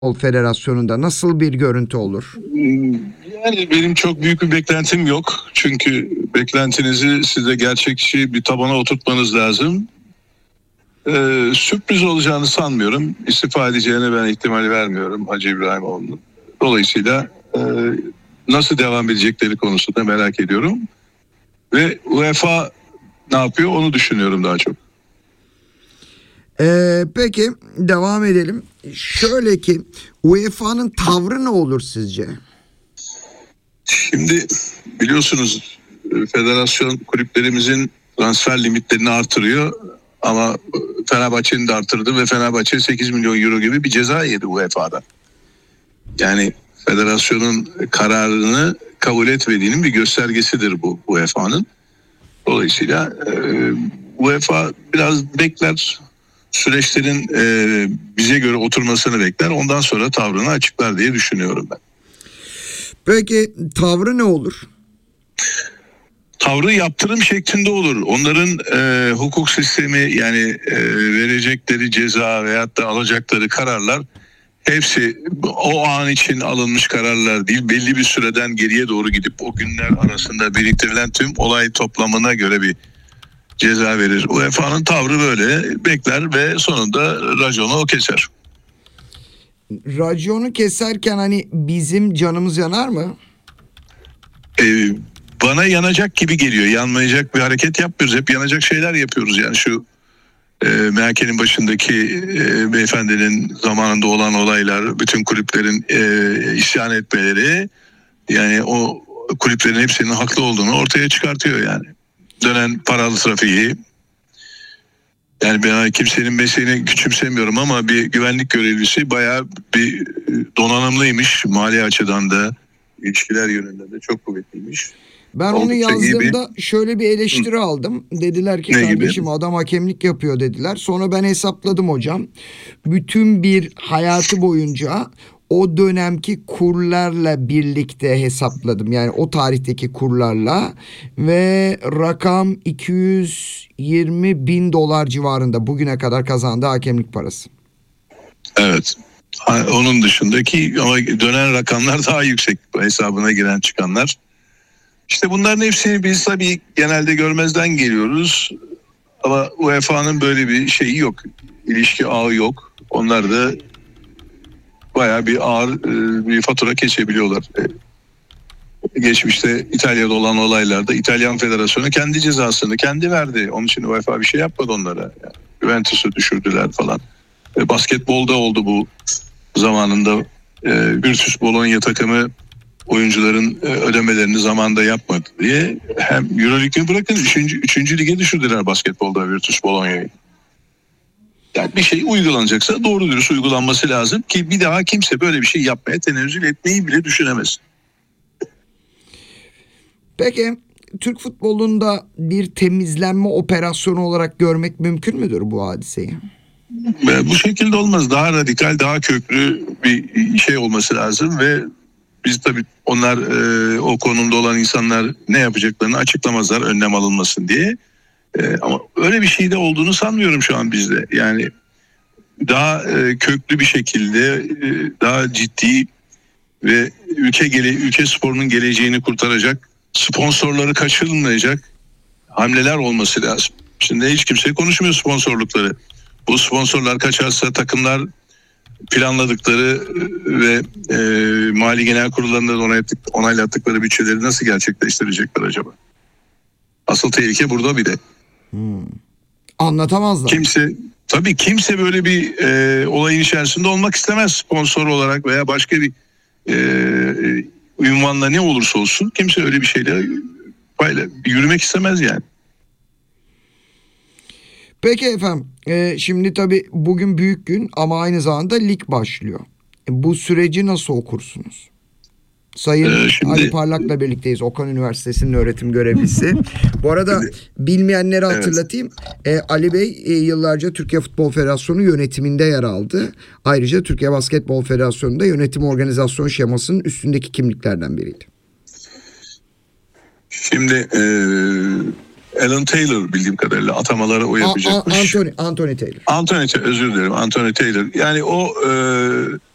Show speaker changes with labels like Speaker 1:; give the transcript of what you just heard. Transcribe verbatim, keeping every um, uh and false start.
Speaker 1: Federasyonu'nda nasıl bir görüntü olur?
Speaker 2: Yani benim çok büyük bir beklentim yok. Çünkü beklentinizi size gerçekçi bir tabana oturtmanız lazım. Ee, sürpriz olacağını sanmıyorum. İstifa edeceğine ben ihtimali vermiyorum Hacı İbrahimoğlu'nun. Dolayısıyla e, nasıl devam edecekleri konusunda merak ediyorum. Ve UEFA ne yapıyor onu düşünüyorum daha çok.
Speaker 1: Ee, peki devam edelim. Şöyle ki U E F A'nın tavrı ne olur sizce?
Speaker 2: Şimdi biliyorsunuz federasyon kulüplerimizin transfer limitlerini artırıyor. Ama Fenerbahçe'nin de artırdı ve Fenerbahçe sekiz milyon euro gibi bir ceza yedi U E F A'da. Yani federasyonun kararını kabul etmediğinin bir göstergesidir bu U E F A'nın. Dolayısıyla e, U E F A biraz bekler, süreçlerin e, bize göre oturmasını bekler. Ondan sonra tavrını açıklar diye düşünüyorum ben.
Speaker 1: Peki tavrı ne olur?
Speaker 2: Tavrı yaptırım şeklinde olur. Onların e, hukuk sistemi yani e, verecekleri ceza veyahut da alacakları kararlar hepsi o an için alınmış kararlar değil. Belli bir süreden geriye doğru gidip o günler arasında biriktirilen tüm olay toplamına göre bir ceza verir. U E F A'nın tavrı böyle bekler ve sonunda raconu o keser.
Speaker 1: Raconu keserken hani bizim canımız yanar mı?
Speaker 2: Ee, bana yanacak gibi geliyor. Yanmayacak bir hareket yapmıyoruz. Hep yanacak şeyler yapıyoruz. Yani şu e, M H K'nin başındaki e, beyefendinin zamanında olan olaylar, bütün kulüplerin e, isyan etmeleri, yani o kulüplerin hepsinin haklı olduğunu ortaya çıkartıyor yani. Dönen paralı trafiği. Yani ben kimsenin mesleğini küçümsemiyorum ama bir güvenlik görevlisi bayağı bir donanımlıymış. Mali açıdan da, ilişkiler yönünden de çok kuvvetliymiş.
Speaker 1: Ben onu yazdığımda bir... şöyle bir eleştiri Hı. aldım. Dediler ki
Speaker 2: ne
Speaker 1: kardeşim
Speaker 2: gibi?
Speaker 1: adam hakemlik yapıyor dediler. Sonra ben hesapladım hocam. Bütün bir hayatı boyunca o dönemki kurlarla birlikte hesapladım. Yani o tarihteki kurlarla ve rakam iki yüz yirmi bin dolar civarında bugüne kadar kazandığı hakemlik parası.
Speaker 2: Evet. Onun dışındaki ama dönen rakamlar daha yüksek hesabına giren çıkanlar. İşte bunların hepsini biz tabii genelde görmezden geliyoruz. Ama U E F A'nın böyle bir şeyi yok. İlişki ağı yok. Onlar da bayağı bir ağır bir fatura kesebiliyorlar. Geçmişte İtalya'da olan olaylarda İtalyan Federasyonu kendi cezasını kendi verdi. Onun için U E F A bir şey yapmadı onlara. Yani Juventus'u düşürdüler falan. Basketbolda oldu bu zamanında. Virtus Bologna takımı oyuncuların ödemelerini zamanında yapmadı diye hem Euroleague'i bırakın üçüncü, üçüncü lige düşürdüler basketbolda Virtus Bologna'yı. Yani bir şey uygulanacaksa doğru dürüst uygulanması lazım ki bir daha kimse böyle bir şey yapmaya tenezzül etmeyi bile düşünemez.
Speaker 1: Peki Türk futbolunda bir temizlenme operasyonu olarak görmek mümkün müdür bu hadiseyi?
Speaker 2: Bu şekilde olmaz. Daha radikal, daha köklü bir şey olması lazım ve biz tabii onlar e, o konumda olan insanlar ne yapacaklarını açıklamazlar önlem alınmasın diye. E, ama öyle bir şey de olduğunu sanmıyorum şu an bizde. Yani daha e, köklü bir şekilde e, daha ciddi ve ülke gele ülke sporunun geleceğini kurtaracak, sponsorları kaçırılmayacak hamleler olması lazım. Şimdi hiç kimse konuşmuyor sponsorlukları. Bu sponsorlar kaçarsa takımlar planladıkları ve e, mali genel kurullarında onaylattık, onaylattıkları bütçeleri nasıl gerçekleştirecekler acaba? Asıl tehlike burada bir de.
Speaker 1: Hmm. Anlatamazlar.
Speaker 2: Kimse tabii kimse böyle bir e, olayın içerisinde olmak istemez sponsor olarak veya başka bir e, ünvanla ne olursa olsun kimse öyle bir şeyle payla, yürümek istemez yani.
Speaker 1: Peki efendim e, şimdi tabii bugün büyük gün ama aynı zamanda lig başlıyor. E, bu süreci nasıl okursunuz? Sayın ee, şimdi, Ali Parlak'la birlikteyiz. Okan Üniversitesi'nin öğretim görevlisi. Bu arada bilmeyenleri hatırlatayım. Evet. E, Ali Bey e, yıllarca Türkiye Futbol Federasyonu yönetiminde yer aldı. Ayrıca Türkiye Basketbol Federasyonu'nda yönetim organizasyon şemasının üstündeki kimliklerden biriydi.
Speaker 2: Şimdi e, Alan Taylor bildiğim kadarıyla atamaları o yapacakmış.
Speaker 1: A, a, Anthony, Anthony Taylor.
Speaker 2: Anthony, özür dilerim. Anthony Taylor. Yani o... E,